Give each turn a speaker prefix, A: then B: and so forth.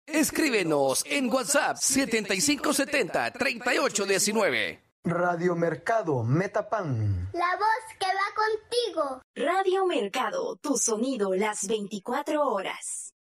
A: Escríbenos en WhatsApp 7570-3819.
B: Radio Mercado Metapan.
C: La voz que va contigo.
D: Radio Mercado, tu sonido las 24 horas.